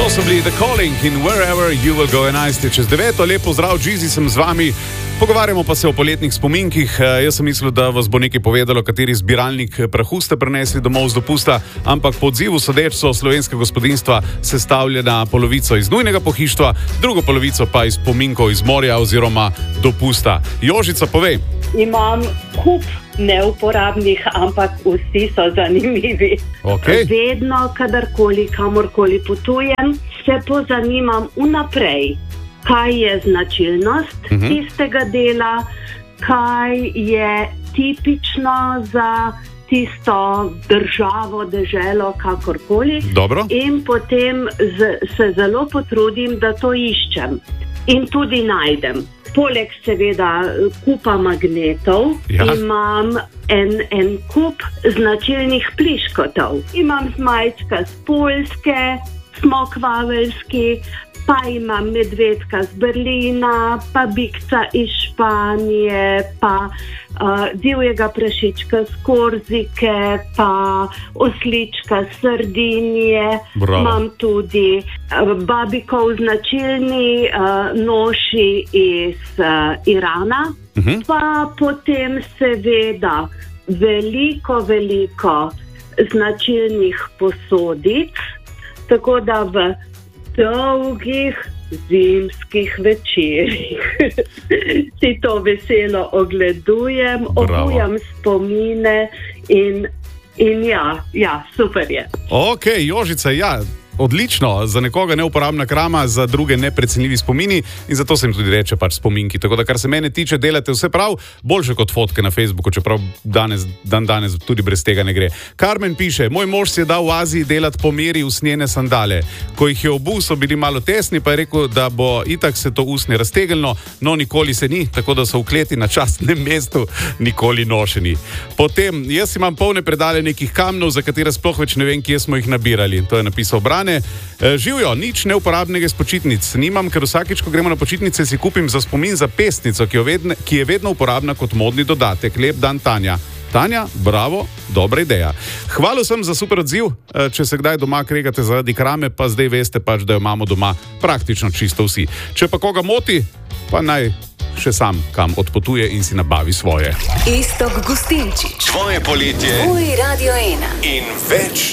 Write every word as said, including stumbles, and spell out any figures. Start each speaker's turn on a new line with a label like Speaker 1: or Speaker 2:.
Speaker 1: To so bili The Calling in Wherever You Will Go enajst čez deveto. Lepo zdrav, Džizi, sem z vami. Pogovarjamo pa se o poletnih spominkih. Jaz sem mislil, da vas bo nekaj povedalo, kateri zbiralnik prahu ste prenesli domov z dopusta, ampak po odzivu sodeč so slovenska gospodinjstva sestavljena polovico iz nujnega pohištva, drugo polovico pa iz spominkov iz morja oziroma dopusta. Jožica, povej.
Speaker 2: Imam kup neuporabnih, ampak vsi so zanimivi.
Speaker 1: Okay.
Speaker 2: Vedno, kadarkoli, kamorkoli potujem, se pozanimam vnaprej, kaj je značilnost uh-huh. tistega dela, kaj je tipično za tisto državo, deželo, kakorkoli.
Speaker 1: Dobro.
Speaker 2: In potem z, se zelo potrudim, da to iščem. In tudi najdem. Poleg seveda kupa magnetov, ja. imam en, en kup značilnih pliškotov. Imam zmajčka z Poljske, smokvaveljski, pa imam medvedka z Berlina, pa bikca iz Španije, pa uh, divjega prašička z Korzike, pa oslička z Sardinije.
Speaker 1: Bravo.
Speaker 2: Imam tudi uh, babikov značilni uh, noši iz uh, Irana, uh-huh. pa potem seveda veliko, veliko značilnih posodic, tako da v dolgih zimskih večerih si to veselo ogledujem, obujam spomine in, in ja, ja, super je.
Speaker 1: Ok, Jožica, ja, odlično, za nekoga neuporabna krama, za druge neprecenljivi spomini in zato se jim tudi reče pač spominki. Tako da, kar se mene tiče, delate vse prav, boljše kot fotke na Facebooku, čeprav danes, dan danes tudi brez tega ne gre. Carmen piše, moj mož si je dal v Aziji delati po meri usnjene sandale. Ko jih je obul, so bili malo tesni, pa je rekel, da bo itak se to usnje raztegnilo, no nikoli se ni, tako da so v kleti na častnem mestu nikoli nošeni. Potem, jaz imam polne predale nekih kamnov, za katere sploh več ne vem, kje smo jih nabirali. To je napisal Brane. E, živijo, nič neuporabnega iz počitnic nimam, ker vsakič, ko gremo na počitnice, si kupim za spomin za pesnico, ki, vedne, ki je vedno uporabna kot modni dodatek. Lep dan, Tanja. Tanja, bravo, dobra ideja. Hvala sem za super odziv. E, če se kdaj doma kregate zaradi krame, pa zdaj veste pač, da jo imamo doma praktično čisto vsi. Če pa koga moti, pa naj še sam kam odpotuje in si nabavi svoje.
Speaker 3: Iztok Gustinčič.
Speaker 4: Tvoje poletje.
Speaker 3: Tvoj Radio ena.
Speaker 4: In več